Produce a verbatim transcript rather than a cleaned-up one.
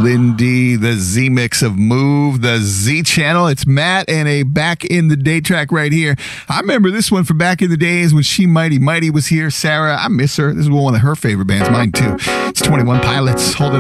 Lindy, the Z mix of Move, the Z channel. It's Matt and a back in the day track right here. I remember this one from back in the days when She Mighty Mighty was here. Sarah, I miss her. This is one of her favorite bands, mine too. It's twenty-one Pilots. Hold it.